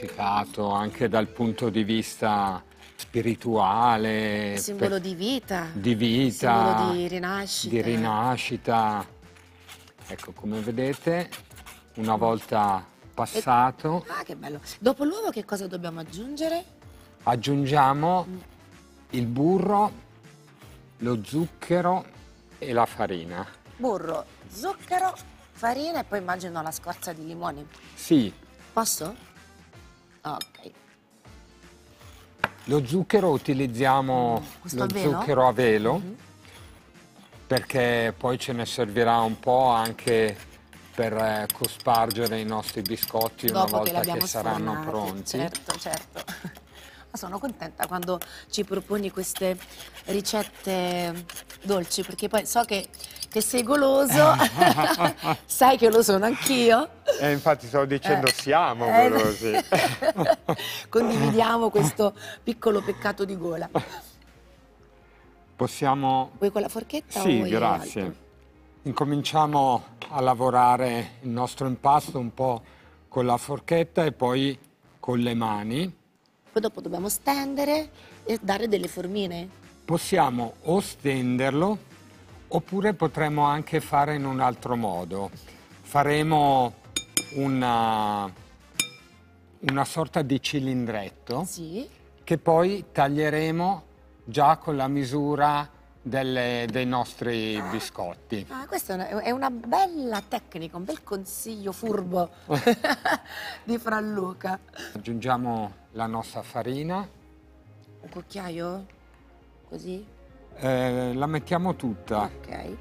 significato anche dal punto di vista spirituale, Simbolo di vita. di vita, Simbolo di rinascita. di rinascita. Ecco, come vedete, una volta passato, Ah, che bello. Dopo l'uovo che cosa dobbiamo aggiungere? aggiungiamo il burro, lo zucchero e la farina. Burro, zucchero, farina e poi immagino la scorza di limone. Sì, Posso? Ok. lo zucchero utilizziamo Questo lo a velo? zucchero a velo perché poi ce ne servirà un po' anche per cospargere i nostri biscotti una Dopo che volta l'abbiamo che saranno sfornati. pronti. Certo, certo. Ma sono contenta quando ci proponi queste ricette dolci, perché poi so che sei goloso, sai che lo sono anch'io. E infatti stavo dicendo siamo Eh, golosi. Condividiamo questo piccolo peccato di gola. Possiamo... Vuoi con la forchetta o Sì, vuoi grazie. altro? Incominciamo a lavorare il nostro impasto un po' con la forchetta e poi con le mani. Poi dopo dobbiamo stendere e dare delle formine. Possiamo o stenderlo oppure potremmo anche fare in un altro modo. Faremo una sorta di cilindretto Sì. che poi taglieremo già con la misura dei nostri biscotti. Ah, questa è una bella tecnica, un bel consiglio furbo di Franluca. Aggiungiamo la nostra farina, Un cucchiaio? Così? la mettiamo tutta. Ok.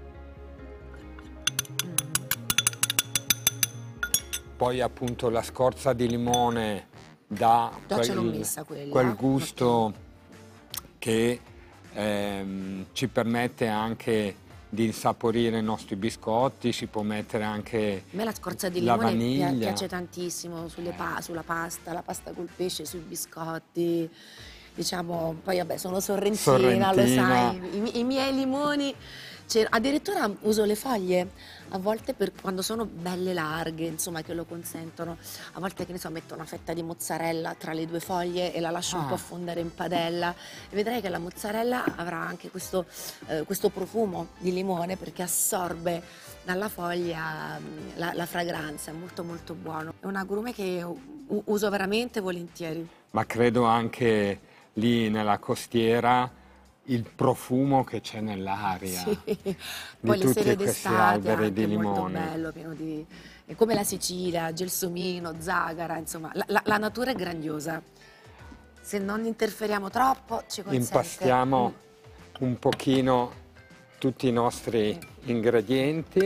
Poi appunto la scorza di limone dà Già ce l'ho messa quella. quel gusto che ci permette anche di insaporire i nostri biscotti, si può mettere anche A me la scorza di la limone vaniglia. piace tantissimo sulla pasta, la pasta col pesce, sui biscotti. Diciamo, poi vabbè, sono sorrentina, lo Sorrentina. sai, i miei limoni. Addirittura uso le foglie, a volte quando sono belle larghe, insomma, che lo consentono. A volte, che ne so, metto una fetta di mozzarella tra le due foglie e la lascio un po' fondere in padella. E vedrai che la mozzarella avrà anche questo profumo di limone perché assorbe dalla foglia la fragranza, è molto molto buono. È un agrume che uso veramente volentieri. Ma credo anche lì nella costiera il profumo che c'è nell'aria Sì. di Poi le tutti sere questi d'estate alberi anche di molto limone. bello, pieno di... è come la Sicilia, Gelsomino, Zagara, insomma, la natura è grandiosa. Se non interferiamo troppo ci consente... Impastiamo un pochino tutti i nostri ingredienti.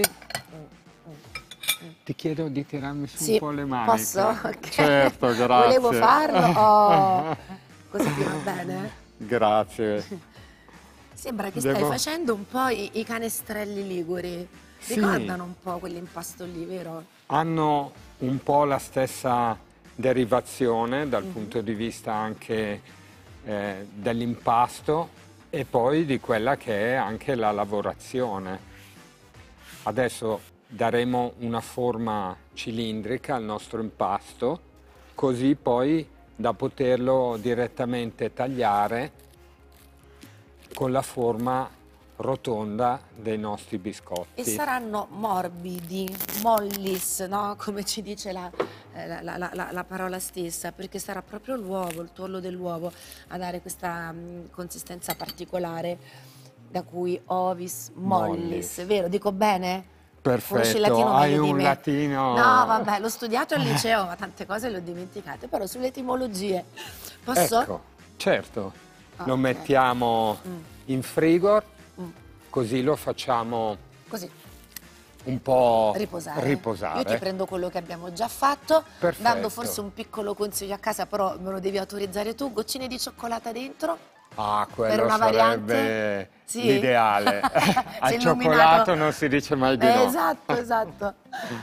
Ti chiedo di tirarmi su Sì, un po' le mani. posso? Ok. Certo, grazie. Volevo farlo? Oh, così ti va bene? Grazie. Sembra che stai facendo un po' i canestrelli liguri. Sì. Ricordano un po' quell'impasto lì, vero? Hanno un po' la stessa derivazione dal punto di vista anche dell'impasto e poi di quella che è anche la lavorazione. Adesso daremo una forma cilindrica al nostro impasto, così poi da poterlo direttamente tagliare con la forma rotonda dei nostri biscotti. E saranno morbidi, mollis, no? Come ci dice la parola stessa, perché sarà proprio l'uovo, il tuorlo dell'uovo a dare questa consistenza particolare, da cui ovis mollis, vero? Dico bene? Conosci il Perfetto, latino hai meglio di un me. latino... No, vabbè, l'ho studiato al liceo, ma tante cose le ho dimenticate, però sulle etimologie. Posso? Ecco, certo, lo Ok. mettiamo in frigo, così lo facciamo Così. un po' Riposare. riposare. Io ti prendo quello che abbiamo già fatto, Perfetto. dando forse un piccolo consiglio a casa, però me lo devi autorizzare tu, goccine di cioccolata dentro. Ah, Per quello una sarebbe variante? Sì. l'ideale. Al Sei cioccolato non si dice mai di no. Esatto, esatto.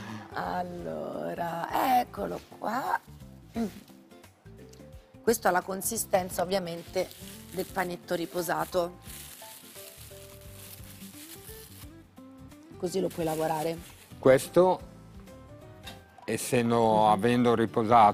Allora, eccolo qua. Questo ha la consistenza ovviamente del panetto riposato. Così lo puoi lavorare. Questo, avendo riposato